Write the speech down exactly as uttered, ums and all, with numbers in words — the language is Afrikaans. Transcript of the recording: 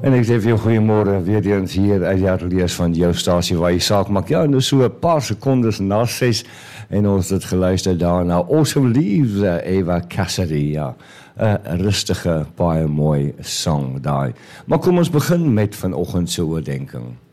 En ek sê vir jou goeiemôre weer eens hier uit die ateljee van jou stasie waar jy saak maak. Ja, nou so 'n paar sekondes na ses en ons het geluister daarna Autumn Leaves, uh, Eva Cassidy, ja. 'n uh, rustige, baie mooi song daai. Maar kom ons begin met vanoggend se oordeenking.